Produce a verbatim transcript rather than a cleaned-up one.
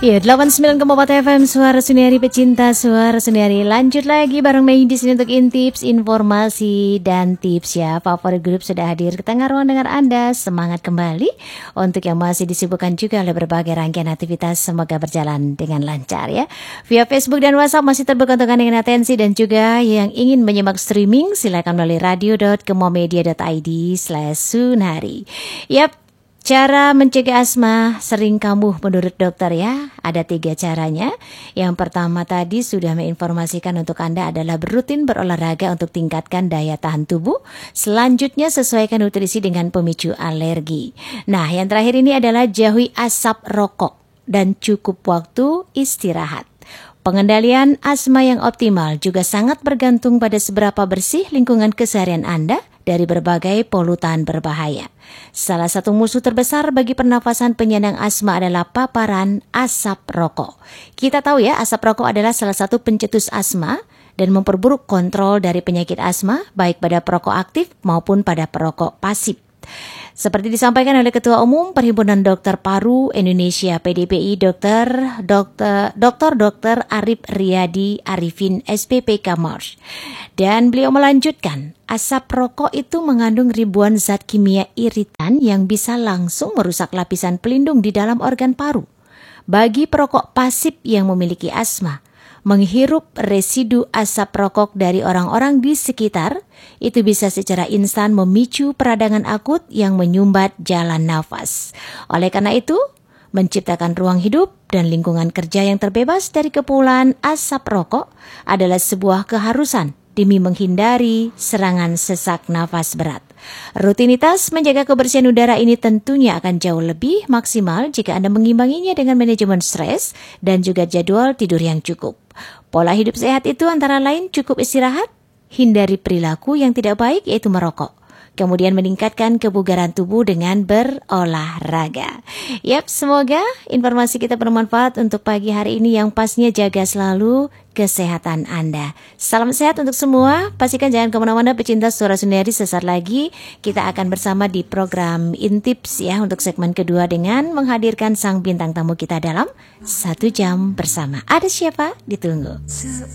Ya, delapan puluh sembilan koma empat F M Suara Suniari pecinta Suara Suniari. Lanjut lagi bareng Mei di sini untuk intips, informasi dan tips ya. Favorit grup sudah hadir ke tengah ruang dengar Anda. Semangat kembali untuk yang masih disibukkan juga oleh berbagai rangkaian aktivitas. Semoga berjalan dengan lancar ya. Via Facebook dan WhatsApp masih terbuka untuk Anda dengan atensi, dan juga yang ingin menyimak streaming silakan melalui radio dot kemomedia dot i d slash sunari. Yap. Cara mencegah asma sering kambuh menurut dokter ya. Ada tiga caranya. Yang pertama tadi sudah menginformasikan untuk Anda adalah berutin berolahraga untuk tingkatkan daya tahan tubuh. Selanjutnya sesuaikan nutrisi dengan pemicu alergi. Nah, yang terakhir ini adalah jauhi asap rokok dan cukup waktu istirahat. Pengendalian asma yang optimal juga sangat bergantung pada seberapa bersih lingkungan keseharian Anda dari berbagai polutan berbahaya. Salah satu musuh terbesar bagi pernafasan penyandang asma adalah paparan asap rokok. Kita tahu ya, asap rokok adalah salah satu pencetus asma dan memperburuk kontrol dari penyakit asma baik pada perokok aktif maupun pada perokok pasif. Seperti disampaikan oleh Ketua Umum Perhimpunan Dokter Paru Indonesia P D P I Dokter Dokter Dokter Dokter Arif Riyadi Arifin S P P K Mars. Dan beliau melanjutkan, asap rokok itu mengandung ribuan zat kimia iritan yang bisa langsung merusak lapisan pelindung di dalam organ paru. Bagi perokok pasif yang memiliki asma, menghirup residu asap rokok dari orang-orang di sekitar itu bisa secara instan memicu peradangan akut yang menyumbat jalan nafas. Oleh karena itu, menciptakan ruang hidup dan lingkungan kerja yang terbebas dari kepulan asap rokok adalah sebuah keharusan demi menghindari serangan sesak nafas berat. Rutinitas menjaga kebersihan udara ini tentunya akan jauh lebih maksimal jika Anda mengimbanginya dengan manajemen stres dan juga jadwal tidur yang cukup. Pola hidup sehat itu antara lain cukup istirahat, hindari perilaku yang tidak baik yaitu merokok, kemudian meningkatkan kebugaran tubuh dengan berolahraga. Yap, semoga informasi kita bermanfaat untuk pagi hari ini, yang pastinya jaga selalu kesehatan Anda. Salam sehat untuk semua. Pastikan jangan kemana-mana pecinta Suara Suniari. Sesaat lagi kita akan bersama di program Intips ya, untuk segmen kedua dengan menghadirkan sang bintang tamu kita dalam satu jam bersama. Ada siapa? Ditunggu.